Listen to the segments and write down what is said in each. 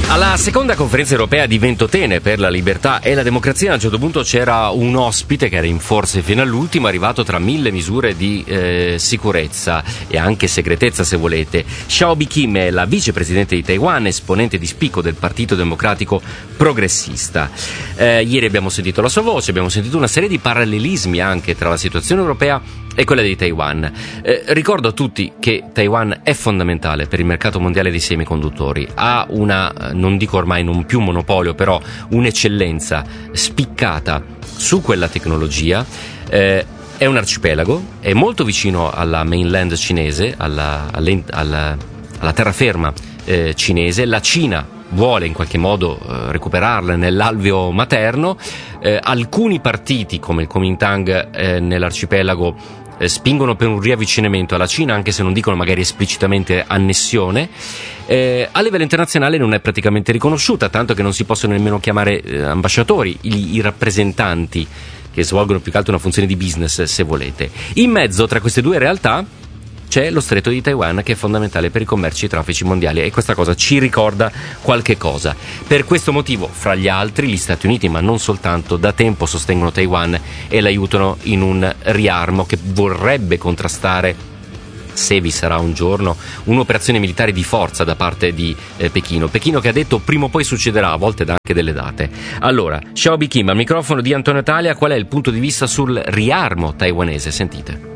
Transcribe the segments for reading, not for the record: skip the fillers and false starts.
Alla seconda conferenza europea di Ventotene per la libertà e la democrazia, a un certo punto c'era un ospite che era in forze fino all'ultimo, arrivato tra 1000 misure di sicurezza e anche segretezza, se volete. Hsiao Bi-khim è la vicepresidente di Taiwan, esponente di spicco del Partito Democratico Progressista. Ieri abbiamo sentito la sua voce, abbiamo sentito una serie di parallelismi anche tra la situazione europea e quella di Taiwan. Ricordo a tutti che Taiwan è fondamentale per il mercato mondiale dei semiconduttori, ha una, non dico ormai non più monopolio, però un'eccellenza spiccata su quella tecnologia. È un arcipelago, è molto vicino alla mainland cinese, alla terraferma cinese. La Cina vuole in qualche modo recuperarla nell'alveo materno. Alcuni partiti come il Kuomintang nell'arcipelago spingono per un riavvicinamento alla Cina, anche se non dicono magari esplicitamente annessione. A livello internazionale non è praticamente riconosciuta, tanto che non si possono nemmeno chiamare ambasciatori i rappresentanti che svolgono più che altro una funzione di business, se volete. In mezzo tra queste due realtà c'è lo stretto di Taiwan, che è fondamentale per i commerci e i traffici mondiali, e questa cosa ci ricorda qualche cosa. Per questo motivo, fra gli altri, gli Stati Uniti, ma non soltanto, da tempo sostengono Taiwan e l'aiutano in un riarmo che vorrebbe contrastare, se vi sarà un giorno, un'operazione militare di forza da parte di Pechino che ha detto prima o poi succederà, a volte dà anche delle date. Allora, Hsiao Bi-khim al microfono di Antonio Talia, qual è il punto di vista sul riarmo taiwanese? Sentite.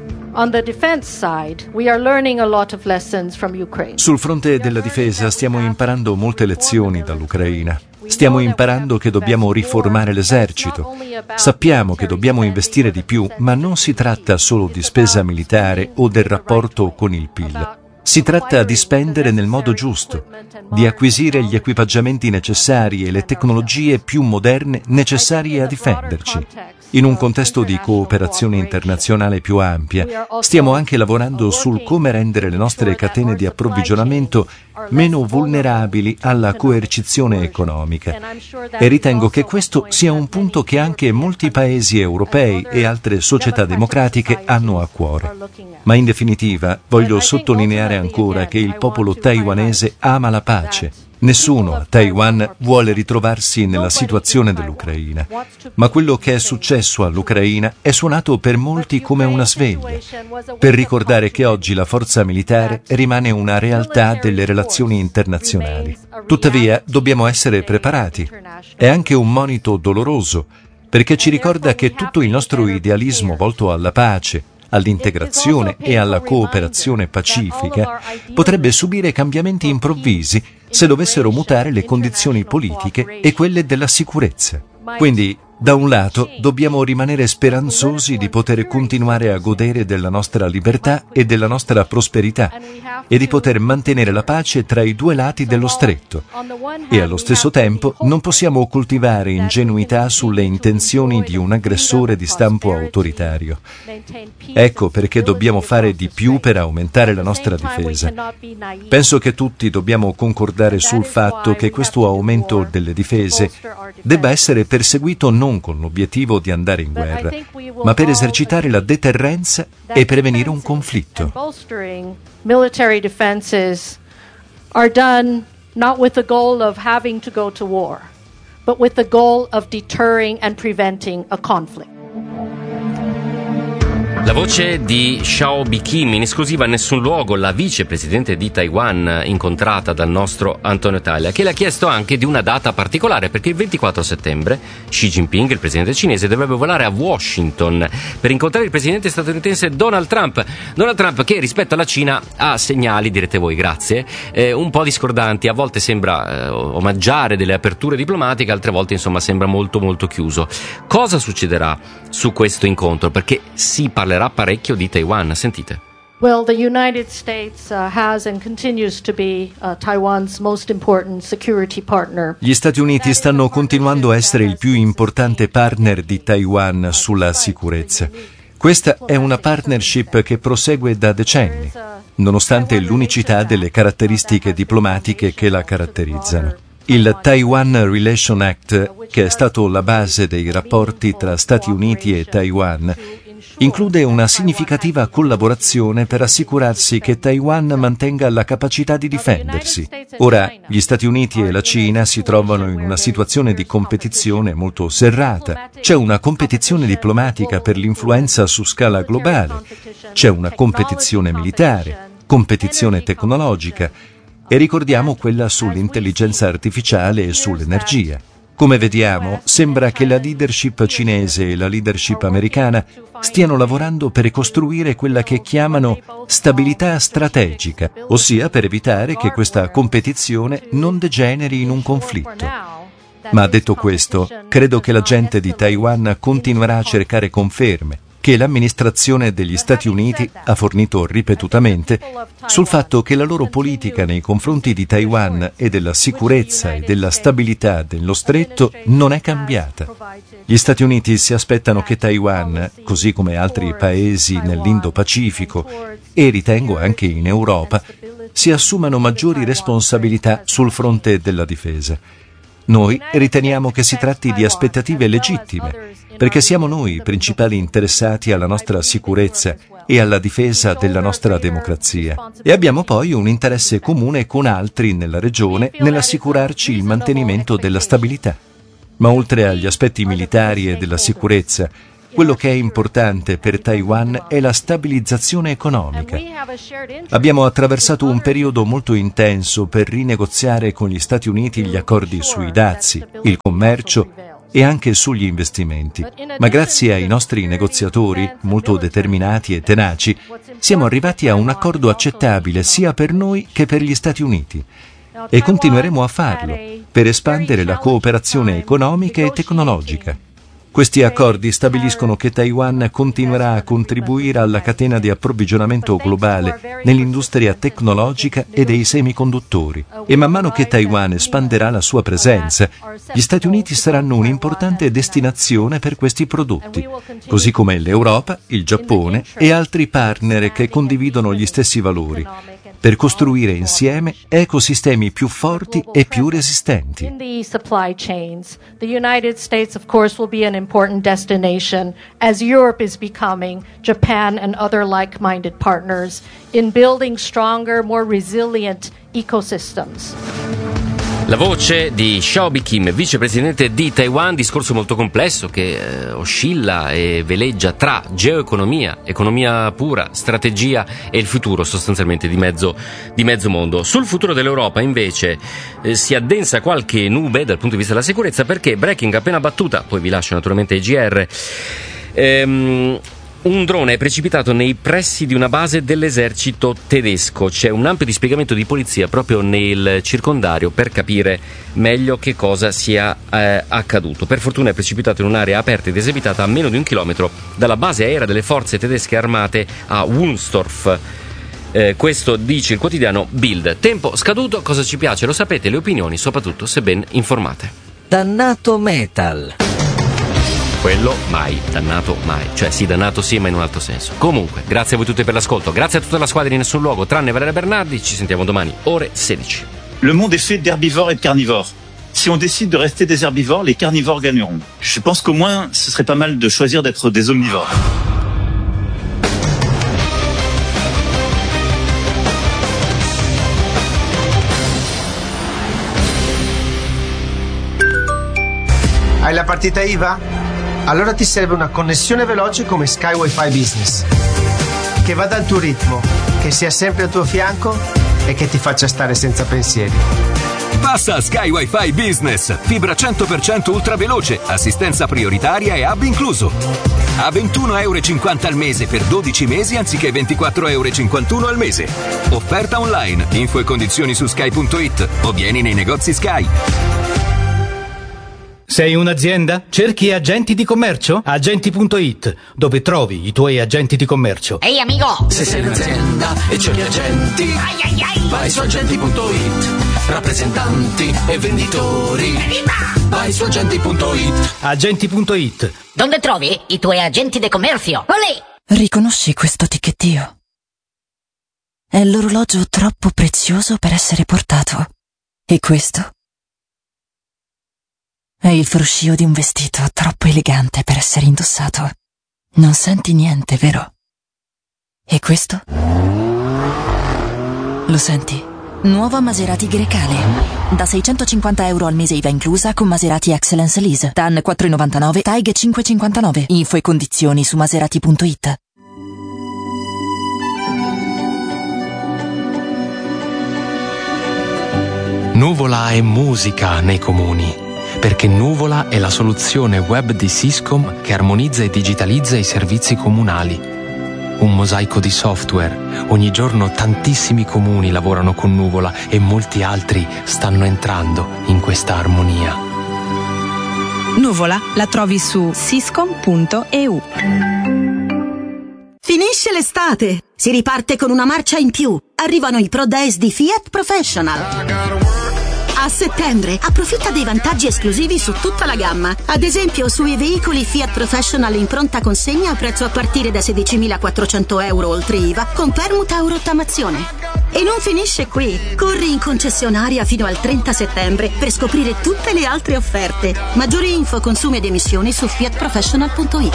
Sul fronte della difesa stiamo imparando molte lezioni dall'Ucraina. Stiamo imparando che dobbiamo riformare l'esercito. Sappiamo che dobbiamo investire di più, ma non si tratta solo di spesa militare o del rapporto con il PIL. Si tratta di spendere nel modo giusto, di acquisire gli equipaggiamenti necessari e le tecnologie più moderne necessarie a difenderci. In un contesto di cooperazione internazionale più ampia, stiamo anche lavorando sul come rendere le nostre catene di approvvigionamento meno vulnerabili alla coercizione economica. E ritengo che questo sia un punto che anche molti paesi europei e altre società democratiche hanno a cuore. Ma in definitiva, voglio sottolineare ancora che il popolo taiwanese ama la pace. Nessuno a Taiwan vuole ritrovarsi nella situazione dell'Ucraina, ma quello che è successo all'Ucraina è suonato per molti come una sveglia, per ricordare che oggi la forza militare rimane una realtà delle relazioni internazionali. Tuttavia, dobbiamo essere preparati. È anche un monito doloroso, perché ci ricorda che tutto il nostro idealismo volto alla pace, all'integrazione e alla cooperazione pacifica potrebbe subire cambiamenti improvvisi se dovessero mutare le condizioni politiche e quelle della sicurezza. Quindi, da un lato, dobbiamo rimanere speranzosi di poter continuare a godere della nostra libertà e della nostra prosperità e di poter mantenere la pace tra i due lati dello stretto. E allo stesso tempo non possiamo coltivare ingenuità sulle intenzioni di un aggressore di stampo autoritario. Ecco perché dobbiamo fare di più per aumentare la nostra difesa. Penso che tutti dobbiamo concordare sul fatto che questo aumento delle difese debba essere perseguito non con l'obiettivo di andare in guerra, ma per esercitare la deterrenza e prevenire un conflitto. Military defenses are done not with the goal of having to go to war, but with the goal of deterring and preventing a conflict. La voce di Hsiao Bi-khim, in esclusiva a Nessun Luogo, la vicepresidente di Taiwan, incontrata dal nostro Antonio Talia, che le ha chiesto anche di una data particolare, perché il 24 settembre Xi Jinping, il presidente cinese, dovrebbe volare a Washington per incontrare il presidente statunitense Donald Trump. Donald Trump che rispetto alla Cina ha segnali, direte voi, grazie, un po' discordanti. A volte sembra omaggiare delle aperture diplomatiche, altre volte insomma sembra molto molto chiuso. Cosa succederà su questo incontro? Perché si parlerà parecchio di Taiwan, sentite. Well, the United States has and continues to be Taiwan's most important security partner. Gli Stati Uniti stanno continuando a essere il più importante partner di Taiwan sulla sicurezza. Questa è una partnership che prosegue da decenni, nonostante l'unicità delle caratteristiche diplomatiche che la caratterizzano. Il Taiwan Relation Act, che è stato la base dei rapporti tra Stati Uniti e Taiwan, include una significativa collaborazione per assicurarsi che Taiwan mantenga la capacità di difendersi. Ora, gli Stati Uniti e la Cina si trovano in una situazione di competizione molto serrata. C'è una competizione diplomatica per l'influenza su scala globale, c'è una competizione militare, competizione tecnologica e ricordiamo quella sull'intelligenza artificiale e sull'energia. Come vediamo, sembra che la leadership cinese e la leadership americana stiano lavorando per costruire quella che chiamano stabilità strategica, ossia per evitare che questa competizione non degeneri in un conflitto. Ma detto questo, credo che la gente di Taiwan continuerà a cercare conferme che l'amministrazione degli Stati Uniti ha fornito ripetutamente sul fatto che la loro politica nei confronti di Taiwan e della sicurezza e della stabilità dello stretto non è cambiata. Gli Stati Uniti si aspettano che Taiwan, così come altri paesi nell'Indo-Pacifico e ritengo anche in Europa, si assumano maggiori responsabilità sul fronte della difesa. Noi riteniamo che si tratti di aspettative legittime, perché siamo noi i principali interessati alla nostra sicurezza e alla difesa della nostra democrazia. E abbiamo poi un interesse comune con altri nella regione nell'assicurarci il mantenimento della stabilità. Ma oltre agli aspetti militari e della sicurezza, quello che è importante per Taiwan è la stabilizzazione economica. Abbiamo attraversato un periodo molto intenso per rinegoziare con gli Stati Uniti gli accordi sui dazi, il commercio e anche sugli investimenti. Ma grazie ai nostri negoziatori, molto determinati e tenaci, siamo arrivati a un accordo accettabile sia per noi che per gli Stati Uniti. E continueremo a farlo per espandere la cooperazione economica e tecnologica. Questi accordi stabiliscono che Taiwan continuerà a contribuire alla catena di approvvigionamento globale nell'industria tecnologica e dei semiconduttori. E man mano che Taiwan espanderà la sua presenza, gli Stati Uniti saranno un'importante destinazione per questi prodotti, così come l'Europa, il Giappone e altri partner che condividono gli stessi valori, per costruire insieme ecosistemi più forti e più resistenti. In the supply chains, the United States, of course, will be an important destination, as Europe is becoming, Japan and other like-minded partners, in building stronger, more resilient ecosystems. La voce di Xiaobi Kim, vicepresidente di Taiwan, discorso molto complesso che oscilla e veleggia tra geoeconomia, economia pura, strategia e il futuro sostanzialmente di mezzo mondo. Sul futuro dell'Europa invece si addensa qualche nube dal punto di vista della sicurezza, perché breaking appena battuta, poi vi lascio naturalmente ai GR, un drone è precipitato nei pressi di una base dell'esercito tedesco. C'è un ampio dispiegamento di polizia proprio nel circondario per capire meglio che cosa sia accaduto. Per fortuna è precipitato in un'area aperta ed esebitata a meno di 1 chilometro dalla base aerea delle forze tedesche armate a Wunstorf. Questo dice il quotidiano Bild. Tempo scaduto, cosa ci piace? Lo sapete, le opinioni, soprattutto se ben informate. Dannato metal. Quello mai, dannato mai. Cioè sì, dannato sì, ma in un altro senso. Comunque, grazie a voi tutti per l'ascolto, grazie a tutta la squadra di Nessun Luogo, tranne Valeria Bernardi. Ci sentiamo domani, ore 16. Le monde est fait d'herbivores et de carnivores. Si on décide de rester des herbivores, les carnivores gagneront. Je pense qu'au moins, ce serait pas mal de choisir d'être des omnivores. Hai la partita IVA? Allora ti serve una connessione veloce come Sky Wi-Fi Business, che vada al tuo ritmo, che sia sempre al tuo fianco e che ti faccia stare senza pensieri. Passa a Sky Wi-Fi Business, fibra 100% ultra veloce, assistenza prioritaria e hub incluso. A €21,50 al mese per 12 mesi anziché €24,51 al mese. Offerta online, info e condizioni su sky.it o vieni nei negozi Sky. Sei un'azienda? Cerchi agenti di commercio? Agenti.it, dove trovi i tuoi agenti di commercio. Ehi amico! Se sei un'azienda e cerchi agenti, vai su agenti.it. Rappresentanti e venditori, vai su agenti.it. Agenti.it. Dove trovi i tuoi agenti di commercio? Olè! Riconosci questo ticchettio? È l'orologio troppo prezioso per essere portato. E questo? È il fruscio di un vestito troppo elegante per essere indossato. Non senti niente, vero? E questo? Lo senti? Nuova Maserati Grecale. Da €650 al mese IVA inclusa con Maserati Excellence Lease. TAN 4,99, TAIG 5,59. Info e condizioni su maserati.it. Nuvola è musica nei comuni, perché Nuvola è la soluzione web di Syscom che armonizza e digitalizza i servizi comunali. Un mosaico di software. Ogni giorno tantissimi comuni lavorano con Nuvola e molti altri stanno entrando in questa armonia. Nuvola la trovi su syscom.eu. Finisce l'estate! Si riparte con una marcia in più. Arrivano i Pro Days di Fiat Professional. A settembre approfitta dei vantaggi esclusivi su tutta la gamma. Ad esempio sui veicoli Fiat Professional in pronta consegna a prezzo a partire da €16.400 oltre IVA con permuta o rottamazione. E non finisce qui. Corri in concessionaria fino al 30 settembre per scoprire tutte le altre offerte. Maggiori info, consumi ed emissioni su fiatprofessional.it.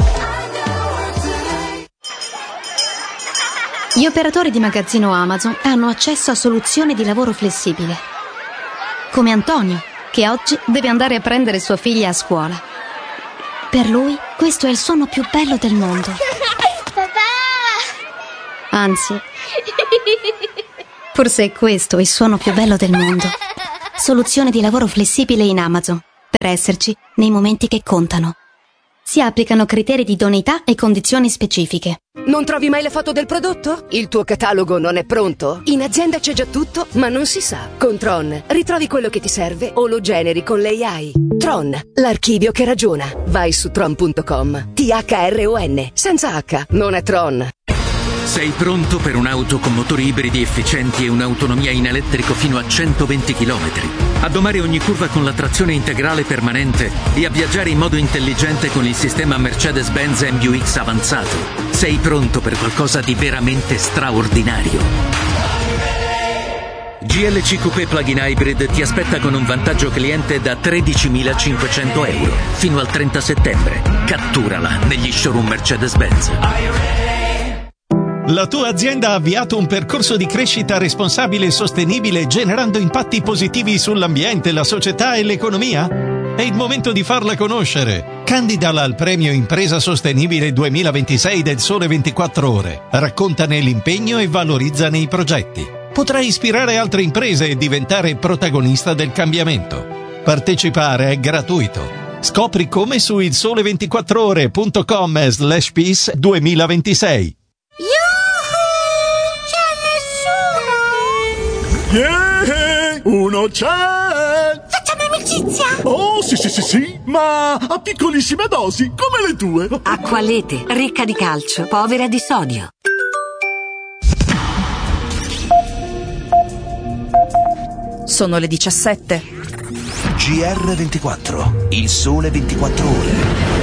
Gli operatori di magazzino Amazon hanno accesso a soluzioni di lavoro flessibile. Come Antonio, che oggi deve andare a prendere sua figlia a scuola. Per lui, questo è il suono più bello del mondo. Anzi, forse è questo il suono più bello del mondo. Soluzione di lavoro flessibile in Amazon, per esserci nei momenti che contano. Si applicano criteri di idoneità e condizioni specifiche. Non trovi mai la foto del prodotto? Il tuo catalogo non è pronto? In azienda c'è già tutto, ma non si sa. Con Tron ritrovi quello che ti serve o lo generi con l'AI. Tron, l'archivio che ragiona. Vai su tron.com. THRON, senza H, non è Tron. Sei pronto per un'auto con motori ibridi efficienti e un'autonomia in elettrico fino a 120 km? A domare ogni curva con la trazione integrale permanente e a viaggiare in modo intelligente con il sistema Mercedes-Benz MBUX avanzato. Sei pronto per qualcosa di veramente straordinario. GLC Coupé Plug-in Hybrid ti aspetta con un vantaggio cliente da €13.500 fino al 30 settembre. Catturala negli showroom Mercedes-Benz. La tua azienda ha avviato un percorso di crescita responsabile e sostenibile generando impatti positivi sull'ambiente, la società e l'economia? È il momento di farla conoscere. Candidala al premio Impresa Sostenibile 2026 del Sole 24 Ore. Raccontane l'impegno e valorizzane i progetti. Potrai ispirare altre imprese e diventare protagonista del cambiamento. Partecipare è gratuito. Scopri come su ilsole24ore.com/peace 2026. Yeah! Uno c'è! Facciamo amicizia! Oh, sì, ma a piccolissime dosi, come le tue. Acqualete, ricca di calcio, povera di sodio. Sono le 17. GR24, il sole 24 ore.